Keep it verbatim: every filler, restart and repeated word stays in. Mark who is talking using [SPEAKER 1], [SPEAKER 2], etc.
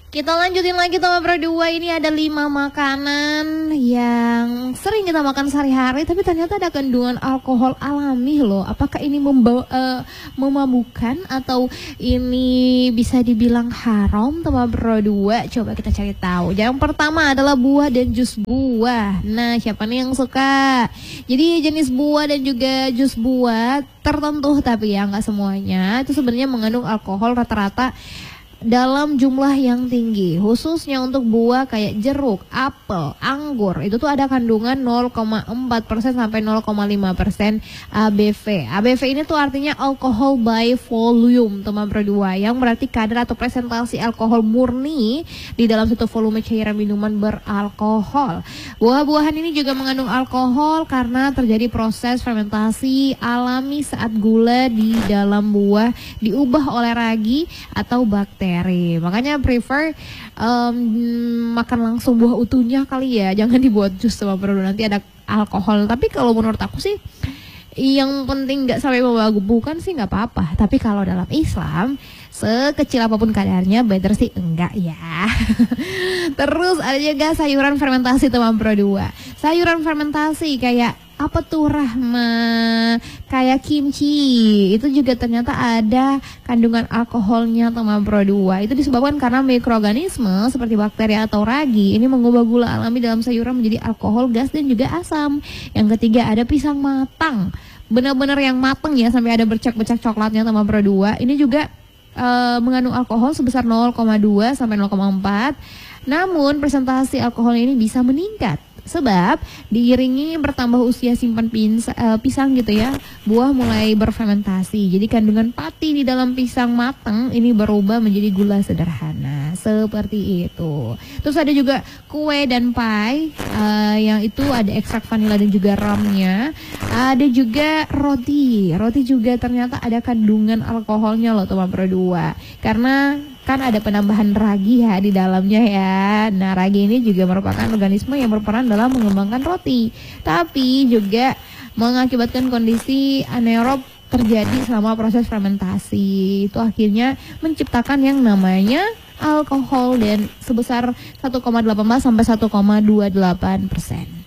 [SPEAKER 1] Kita lanjutin lagi teman berdua. Ini ada lima makanan yang sering kita makan sehari-hari, tapi ternyata ada kandungan alkohol alami loh. Apakah ini membawa, uh, memabukkan atau ini bisa dibilang haram teman berdua? Coba kita cari tahu. Yang pertama adalah buah dan jus buah. Nah, siapa nih yang suka? Jadi jenis buah dan juga jus buah tertentu, tapi ya nggak semuanya, itu sebenarnya mengandung alkohol rata-rata dalam jumlah yang tinggi, khususnya untuk buah kayak jeruk, apel, anggur, itu tuh ada kandungan nol koma empat persen sampai nol koma lima persen A B V. A B V ini tuh artinya alcohol by volume, teman berdua, yang berarti kadar atau presentasi alkohol murni di dalam satu volume cairan minuman beralkohol. Buah-buahan ini juga mengandung alkohol karena terjadi proses fermentasi alami saat gula di dalam buah diubah oleh ragi atau bakteri. Makanya prefer um, makan langsung buah utuhnya kali ya, jangan dibuat jus sama berdua, nanti ada alkohol. Tapi kalau menurut aku sih yang penting nggak sampai memabukkan sih nggak apa-apa. Tapi kalau dalam Islam sekecil apapun kadarnya better sih enggak ya. Terus ada juga sayuran fermentasi teman berdua. Sayuran fermentasi kayak apa tuh Rahma, kayak kimchi, itu juga ternyata ada kandungan alkoholnya teman berdua. Itu disebabkan karena mikroorganisme seperti bakteri atau ragi ini mengubah gula alami dalam sayuran menjadi alkohol, gas, dan juga asam. Yang ketiga ada pisang matang, benar-benar yang matang ya, sampai ada bercak-bercak coklatnya teman berdua. Ini juga uh, mengandung alkohol sebesar nol koma dua sampai nol koma empat. Namun presentasi alkohol ini bisa meningkat sebab diiringi bertambah usia simpan pins, uh, pisang gitu ya, buah mulai berfermentasi. Jadi kandungan pati di dalam pisang matang ini berubah menjadi gula sederhana, seperti itu. Terus ada juga kue dan pie, uh, yang itu ada ekstrak vanila dan juga ramnya. Ada juga roti, roti juga ternyata ada kandungan alkoholnya loh teman berdua, karena kan ada penambahan ragi ya di dalamnya ya. Nah, ragi ini juga merupakan organisme yang berperan dalam mengembangkan roti, tapi juga mengakibatkan kondisi anaerob terjadi selama proses fermentasi. Itu akhirnya menciptakan yang namanya alkohol dan sebesar satu koma delapan belas sampai satu koma dua delapan persen.